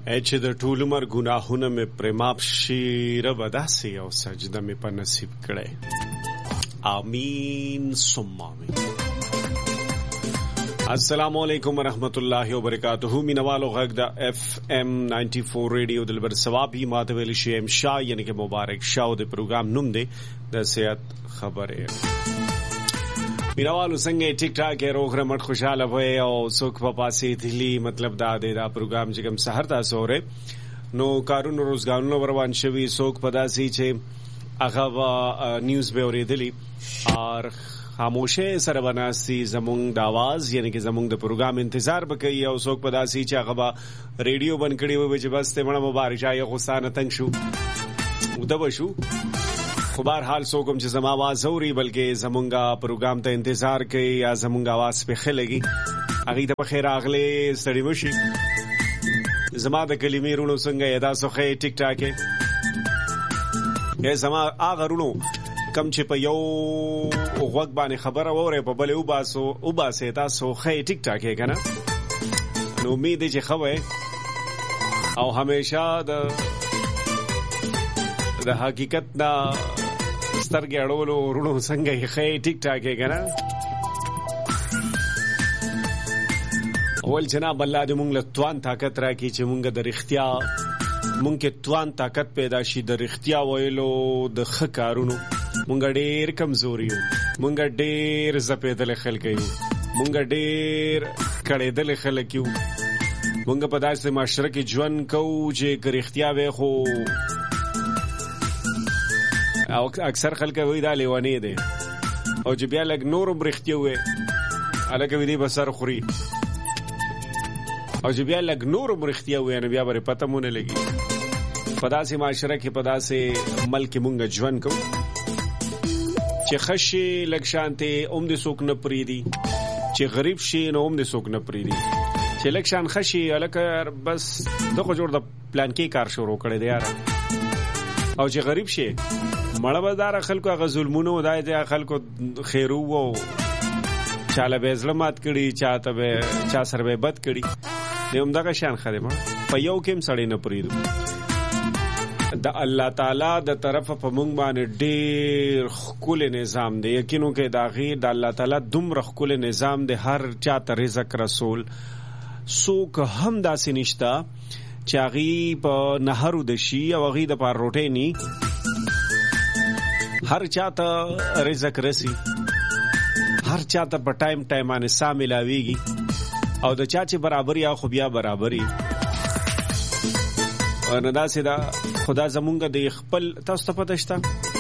چې د ټول عمر ګناهونه مې پرماپ شي رب داسې او سجده مې په نصیب کړي. آمین ثم آمین. السلام علیکم ورحمۃ اللہ وبرکاتہ. مینوالو غږ د اف ام 94 ریډیو دلبر ثوابي ماته ویل شي ام شاه یعنی که مبارک شاه د پروګرام نوم دی د صحت خبره. مینوالو څنګه ټیک ټاک روغ رمټ خوشاله وای او سوک په پاسې دلی مطلب دا دی دا پروګرام چې کوم سحر تاسو اورئ نو کارونو روزګارونو روان شوي سوک پداسي چې هغه نیوز به اوریدلی اور خاموشه سره بناسي زمونږ د आवाज یعنی که زمونږ د پروګرام انتظار وکړي او څوک پداسي چې هغه ریډیو بند کړي وي چې بس ته مړه مبارک شای غوسانه تنگ شو ودو شو خو بهر حال څوک چې زما आवाज اوري بلکې زمونږ پروګرام ته انتظار کوي یا زمونږ आवाज په خلګي هغه ته په خیر اغله سړی وشي زما د کلمې رونو څنګه ادا سوخه ټیک ټاک یې زما اغه رونو کم چې په یو وګ باندې خبره وره په بل او باسه تاسو خې ټیک ټاک یې کنه نو امید چې خوي او همیشه د حقیقت دا سترګې اړولو ورونو څنګه یې خې ټیک ټاک یې کنه اول جناب الله دې مونږ له توان طاقت راکړي چې مونږ د رښتیا مونږ کې توان طاقت پیدا شي د رښتیا ویلو د ښه کارونو. مونږ ډېر کمزوري یو مونږ ډېر زپېدل خلک یو مونږ ډېر کړېدل خلک یو مونږ په داسې معاشره کې ژوند کوو چې رښتیا وي خو او اکثر خلک وایي دا لیوانې دي او چې بیا لږ نور برښتیا وي الګ وی دي بسر خوري او چې بیا لږ نور برښتیا وي نو بیا به پته مونږ لګي په داسې معاشره کې په داسې ملک مونږ ژوند کوو چې خشي لږ شانته اوم د سوک نه پریدي چې غریب شي نو اوم د سوک نه پریدي چې لږ شان خشي الکه بس دغه جوړ د پلان کې کار شروع کړی دی یار او چې غریب شي مړه بازار خلکو غ ظلمونو ودای دي خلکو خیرو وو چاله به ظلمات کړي چاته به چا سر به بد کړي دیوم دغه شان خدمه په یو کې سړی نه پریدو د الله تعالی د طرفه په مونږ باندې ډېر خپل نظام دی یقینو کې دا غیر د الله تعالی دومره خپل نظام دی هر چا ته رزق رسول سوک هم داسې نشتا چې هغه په نهرو د شي او هغه د پار روټې ني هر چا ته رزق رسی هر چا ته په ټایم باندې ساملاويږي او د چا چې برابر یا خو بیا برابرۍ نو داسې دا خدا زمونږ د خپل تاسو ته پته شته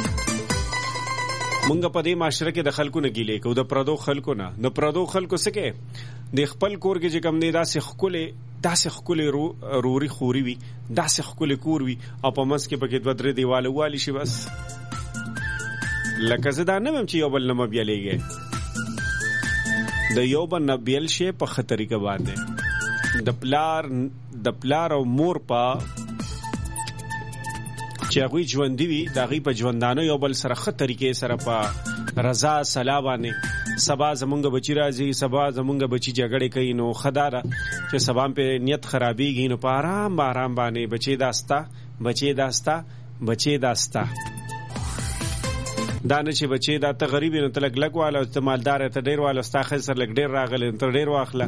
مونږ په دې معاشره کې د خلکو نه ګیلې کو د پردو خلکو نه د پردو خلکو سکه د خپل کور کې چې کم نه داسې خکولې روري خوري وي داسې خکولې کور وي او په مس کې پکې دوه درې دیواله والی شي بس لکه زدا نه مم چې یو بل نه مبیلېږي د یو بل نه بیل شي په خطرې کې باندې د پلار او مور په چې هغه ژوند دی دا غي په ژوندانه یو بل سره خطرې کې سره په رضا سلامانه سبا زمونږ بچی راځي سبا زمونږ بچی جګړه کوي نو خداره چې سبا په نیت خرابېږي نو په آرام باندې بچي داستا دا نه چې بچي دا ته غریب نو ته لګ والا او ته مالدار ته ډیر والا استاخر سره لګ ډیر راغلی ته ډیر واخله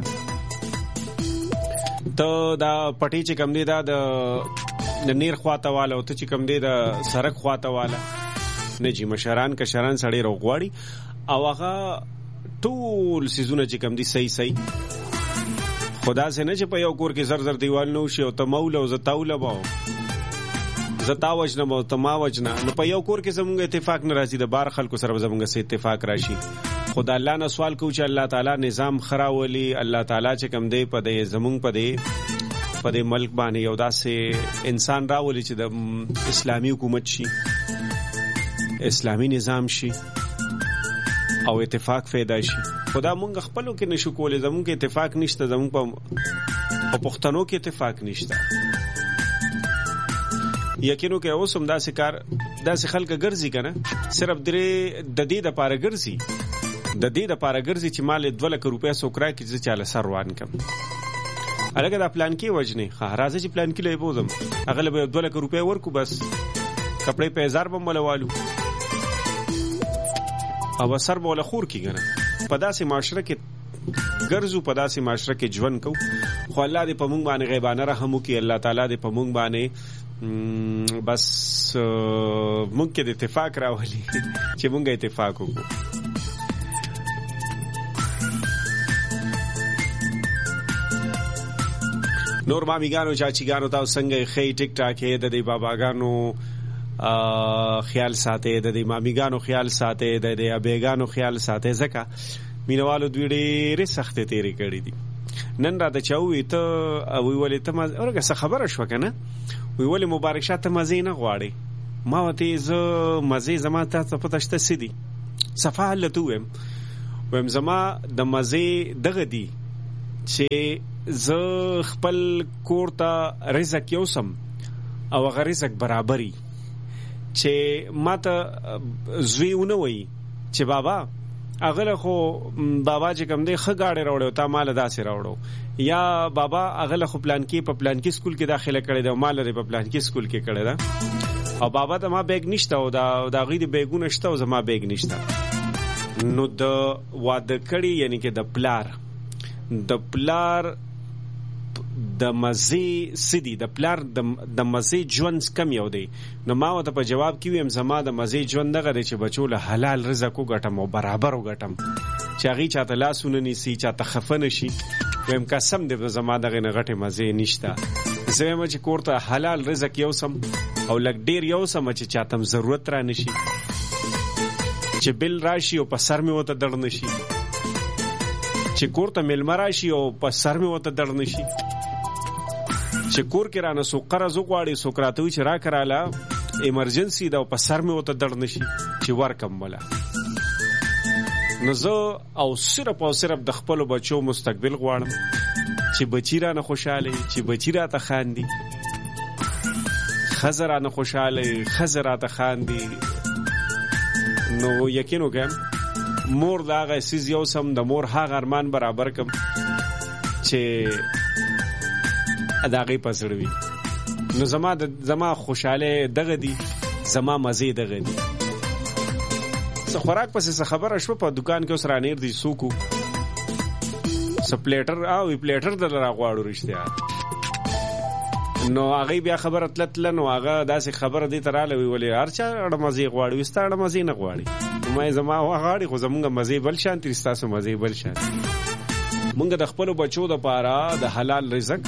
ته دا پټی چې کم دی دا د نیر خواته والا او ته چې کم دی د سرک خواته والا نه جی مشران کشران سړی روغواړي او هغه ټول سيزونه چې کم دي صحیح خدا سي نه چې په یو کور کې زر دیوال نو شي او ته مولا او زتاوله باو زتاوجنه مو تماوجنه نو په یو کور کې زموږ اتفاق ناراضي د بار خلکو سره زموږ سره اتفاق راشي خدا الله نه سوال کو چې الله تعالی نظام خراولي الله تعالی چې کم دی په دې زموږ په دې ملک باندې یو داسې انسان راولي چې د اسلامي حکومت شي اسلامي نظام شي او اتفاق پیدا شي خدا مونږ خپلو کې نشو کولای زموږ کې اتفاق نشته زموږ په پښتنو کې اتفاق نشته یقینو کې اوسم داسې کار داسې خلک ګرځي کنه صرف د دې د پاره ګرځي چې مال 2 لک روپیا سوکرا کې چې چاله سر روان کم الګا دا پلان کې وجنه راځي چې پلان کې لې بوزم هغه له 2 لک روپیا ورکو بس کپڑے په 1000 بم ولوالو او سر بوله خور کیږي په داسې معاشره کې ګرځو په داسې معاشره کې ژوند کو خو الله دې په مونږ باندې غیبانه رحم وکړي الله تعالی دې په مونږ باندې بس مونږ کې د اتفاق راولي چې مونږ اتفاق وکړو نور مامیګانو چاچیګانو تاسو څنګه خې ټیک ټاک د دې باباګانو خیال ساته د دې مامیګانو خیال ساته د دې ابيګانو خیال ساته زکه مینوالو دوی ډېرې سختې تیرې کړې دي نن را ته چاوي ته وی ولې ته اورګه څه خبره شو کنه وی ولې مبارک شاه ته مزه نه غواړي ما وته ز مزه زما ته پته شته سدي صفه لته ويم زما د مزه دغه دي چې ز خپل کور ته رزق یوسم او غیر رزق برابرۍ چې ماته زویونه وي چې بابا اغله خو بابا چې کوم دی خګاړې راوړو تا مال داسې راوړو یا بابا اغله خو پلان کې په پلان کې سکول کې داخله کړې ده مال لري په پلان کې سکول کې کړې ده او بابا ته ما بیگ نشته او دا غي د بیگونه شته او زما بیگ نشته نو د واده کړي یعنی کې د پلار د مزي سدي د پلار د مزي ژوند کم یو دی نو ما وته په جواب کې ویم زما د مزي ژوند دغه چې بچو له حلال رزق وګټم او برابر وګټم چې هغه چاته لاسونه نيسي چاته خفنه شي ویم قسم دې زما دغه نه غټه مزي نشته زما چې کوړه حلال رزق یو سم او لګ ډیر یو سم چې چاته ضرورت را نشي چې بل راشي او په سر مې وته دړ نشي چې کوړه ملما راشي او په سر مې وته دړ نشي چې کور کې رانه سو قرض وغواړي سو کراتوي چې را کراله ایمرجنسي دا په سر مې وته دړ نشي چې ورکم ولا نو زه او صرف د خپل بچو مستقبل غواړم چې بچی رانه خوشاله چې بچی راته خاندي خزرانه خوشاله خزراته خاندي نو یقین وکم مور داغه سیز یو سم د مور هغه ارمان برابر کم چې اداغي پسړوي نو زما خوشاله دغه دي زما مزه دغه دي څه خوراک پسې خبره شو په دکان کې اوس رانیر دي سوکو سپلیټر او پلیټر د راغواړو رښتیا نو هغه بیا خبره تلتل نو هغه داسې خبره دي تراله وی ولې هرچا اړه مزه غواړي وستاړه مزه نه غواړي مې زما غواړي خو زمونږ مزه بل شان ترستاسو مزه بل شان مونږ د خپل بچو د پاره د حلال رزق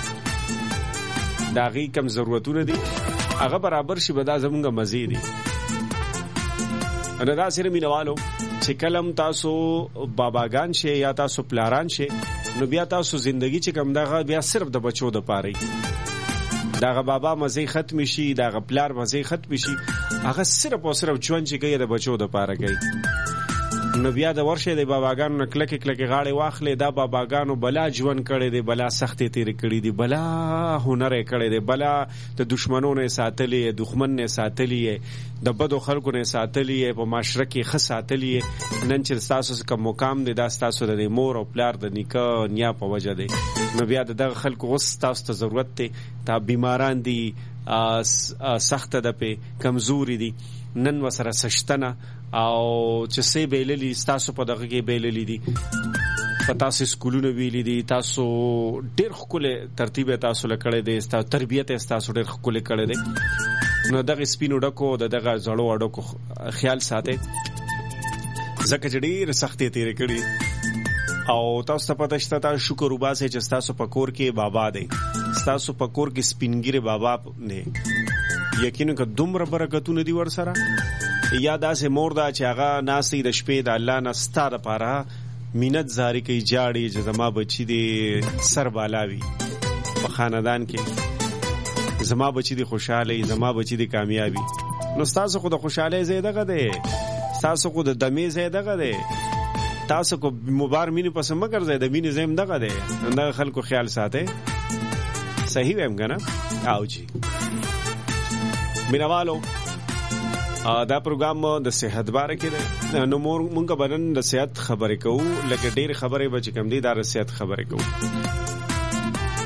دا غي کم ضرورتونه دي هغه برابر شي بدا زمونږ مزه دي انا دا سره مینوالو چې کلم تاسو باباګان شي یا تاسو پلاران شي نو بیا تاسو ژوندۍ چې کم دغه بیا صرف د بچو د پاره داغه بابا مزه ختم شي داغه پلار مزه ختم شي هغه صرف او صرف ژوند چې کوي د بچو د پاره کوي نو بیا د ورشه د باباګانو نکلک غاړي واخلې دا باباګانو بلا ژوند کړي دي بلا سختي تیر کړي دي بلا هنر کړي دي بلا د دشمنونو ساتلې دښمن نه ساتلې د بدو خلکو نه ساتلې په معاشره کې خساتلې نن چې تاسو کوم مقام دي دا تاسو د مور او پلار د نیکه نیا په وجه دي نو بیا د خلکو غوس تاسو ته ضرورت ته تا بیماران دي سخت ده په کمزوري دي نن وسره سشتنه او چې سې بیللی تاسو په دغه کې بیللی دي په تاسو سکولونه ویلي دي تاسو ډېر خپل ترتیب تاسو لکړې دي تاسو تربیت تاسو ډېر خپل کړې دي نو دغه سپینو ډکو دغه زړو اډکو خیال ساتي زکه ډېر سختي تیرې کړې او تاسو ته پته شته تاسو شکر وباسئ چې تاسو په کور کې بابا دی تاسو په کور کې سپینګيره بابا نه یقینا که دومره برکتونه دي ور سره یا داسې مور دا چې هغه ناسي د شپې د الله نه ستاره پاره مینت زاری کوي جاړي چې زما بچی دی سر بالاوي په خاندان کې زما بچی دی خوشاله زما بچی دی کامیابی نو تاسو خو د خوشاله زیاده غده تاسو خو د دمه زیاده غده تاسو کو مبار مینه پس مگر زیاده مینه زم دغه ده دا خلکو خیال ساته صحیح ویم کنه او جی مینوالو دا پروګرام د صحت باره کې نو مونږ بدن د صحت خبرې کوو لکه ډېر خبرې به چې کم دي دا د صحت خبرې کوو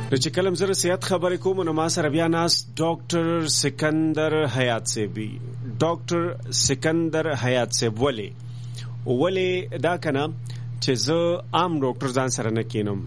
چې کلم زره صحت خبرې کوم نو ما سره بیا ناس ډاکټر سکندر حیات صاحب ډاکټر سکندر حیات صاحب ولې دا کنه چې زه عام ډاکټر ځان سره نه کینم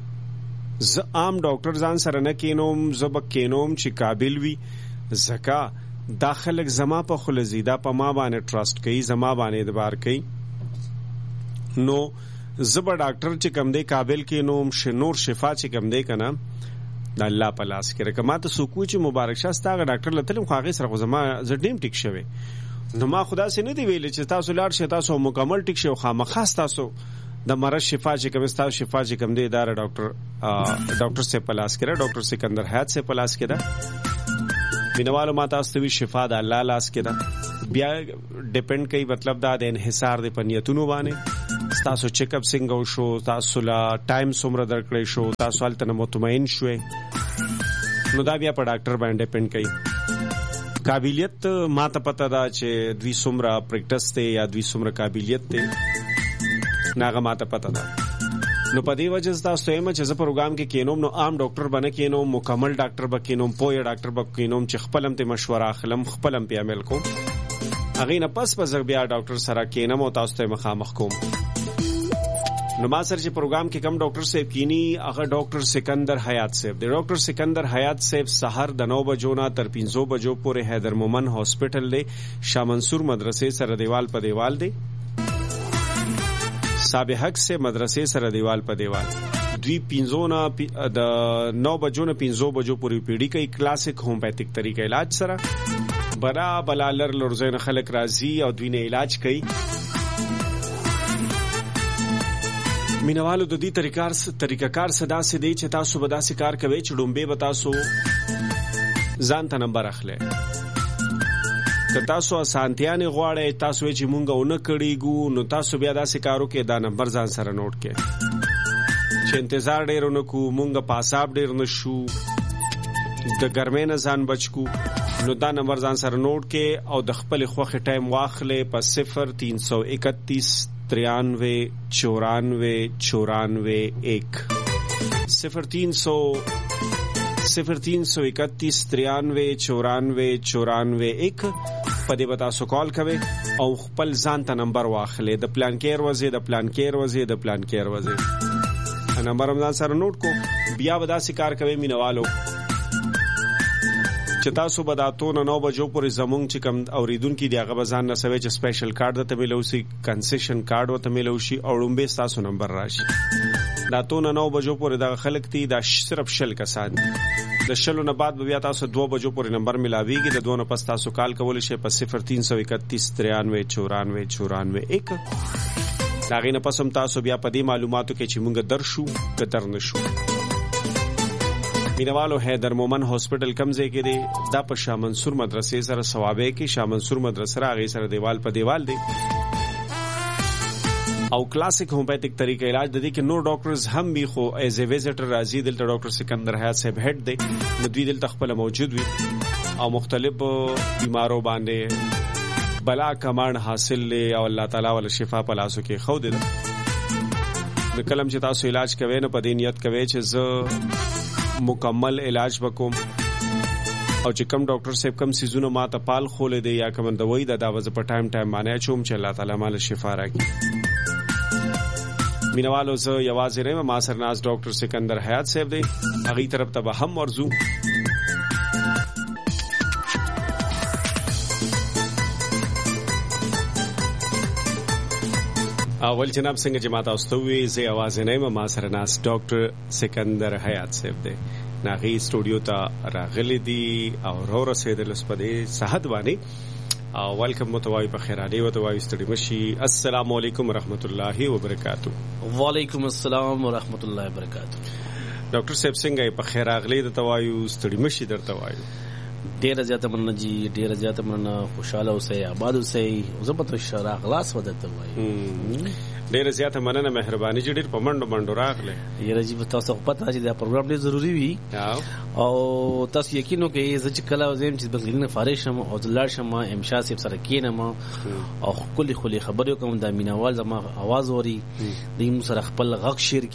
زه به کینوم چې قابل وي زکا دا خلک زما په خلزی دا په ما باندې ټرست کوي زما باندې اعتبار کوي نو زبر ډاکټر چې کم دی قابل کې نوم نور شفا چې کم دی کنه د الله په لاس کې رکه ما ته سوکو چې مبارک شه ستاسو ډاکټر لته خو هغه سره خو زما زړیم ټیک شوی نو ما خدا سي نه دی ویل چې تاسو لاړ شئ تاسو مکمل ټیک شئ خامخا تاسو د مرض شفا چې کم تاسو شفا چې کم دی اداره ډاکټر سے پلاس کړه ډاکټر سکندر حیات سے پلاس کړه بینوالو ما تاسو ته شفا د الله لاس کړه بیا ډیپند کوي مطلب دا د انحصار د پنیتونو باندې تاسو چیک اپ څنګه وشو تاسو لا ټایم څومره درکړی شو تاسو حالت نه مطمئن شوي نو دا بیا په ډاکټر باندې ډیپند کوي قابلیت ما ته پته دا چې دوی څومره پریکټس ته یا دوی څومره قابلیت ته ناغه ما ته پته ده نو په دې وجه تاسو یم چې زه پروګرام کې کینوم نو عام ډاکټر بنه کینوم مکمل ډاکټر به کینوم پوهه ډاکټر به کینوم چې خپلم ته مشوره اخلم خپلم په عمل کوم اغه نه پس بیا ډاکټر سره کینم او تاسو ته مخامخ کوم نو ما سره چې پروګرام کې کم ډاکټر صاحب کینی هغه ډاکټر سکندر حیات صاحب دی ډاکټر سکندر حیات صاحب سحر د 9 بجو نه تر 5 بجو پورې حیدر مومن هاسپټل دی شاه منصور مدرسې سره دیوال په دیوال دی سابحق سے مدرسې سره دیوال په دیوال دوی 9 بجو نه 5 بجو پورې پیډي کوي کلاسیک هومیوپیتھیک طریقې علاج سره برا بلالر لورزین خلق راضی او دوی نه علاج کوي مینوالو د دې طریقکار صدا سي دی چې تاسو به داسې کار کوي چې ډومبه به تاسو ځان ته نمبر اخلي که تاسو اسانتیا نه غواړئ تاسو چې مونږ ونه کړیګو نو تاسو بیا داسې کارو کې دا نمبر ځان سره نوٹ کړئ چې انتظار ډیر نکو مونږ پاساب ډیر نشو د ګرمۍ نه ځان بچو نو دا نمبر ځان سره نوٹ کړئ او د خپل خوخه ټایم واخلې په 0331 93 94 1 0331 93 94 1 پدې بتا سو کال کوي او خپل ځان ته نمبر واخلې د پلان کېر وځي نمبر هم ځان سره نوٹ کو بیا ودا سکار کوي مینوالو چې تاسو به داتو 9 بجو پورې زمونږ چې کم اوریدونکو دی هغه بزان نه سوي چې سپیشل کارت ته ملوسي کنسیشن کارت ته ملوشي او لومبه تاسو نمبر راشي داتو 9 بجو پورې د خلک تی دا صرف شل کسان د شلو نه بعد بیا تاسو 2 بجو پورې نمبر ملاويږي د دوه نه پس تاسو کال کول شي په 0331 93 1 دا غینه پسم تاسو بیا په دې معلوماتو کې چې مونږ درشو کتر نشو مینوالو حیدر مومن هاسپټل کمزې کې دی دا په شاه منصور مدرسې سره ثوابه کې شاه منصور مدرسې راغی سره دیوال په دیوال دی او کلاسیک هومیوپیتھیک طریقې علاج د دې کې نو ډاکټرز هم بي خو ایز ا ویزټر راځي دلته ډاکټر سکندر حیات صاحب هډ دی نو دوی دلته خپل موجود وي او مختلف بیمارو باندې بلا کمان حاصل لې او الله تعالی ول شفا پلاسو کې خو دې د کلم چې تاسو علاج کوي نو په دې نیت کوي چې زه مکمل علاج وکوم او چې کم ډاکټر صاحب کم سيزونه ماته پال خولې دی یا کوم دوی د داوځ په ټایم باندې چوم چې الله تعالی مال شفا راکړي مینوالو زه یوازې نه ما سره ناز ډاکټر سکندر حیات صاحب دی هغه طرف ته هم ورزو اول جناب څنګه چې ماته واستوي زه आवाज نه ما سره ناس ډاکټر سکندر حیات صاحب دی ناغي سټوډیو ته راغلي دي او رسیدل سپدې صحت باندې او ویلکم متوای په خیر علي وتوای ستړي مشي السلام علیکم ورحمت الله وبرکاتہ وعلیکم السلام ورحمت الله وبرکاتہ ډاکټر صاحب څنګه په خیر اغلی د توایو ستړي مشي درته وایو ډیر زیاته مننه جی ډیر زیاته مننه خوشاله اوسئ آباد اوسئ زبط الشرع اخلاص ودته وایي ډیر زیاته مننه مهرباني جی ډیر پمنډو راغله یره جی تاسو پته چې دا پروګرام ډیر ضروری وي او تاسو یقینو کې چې کله زم چې بغلینه فارغ شم او دلار شم امشا صاحب سره کینم او خولي خبرو کوم د مینوال زما आवाज اوري د موږ سره خپل غږ شیر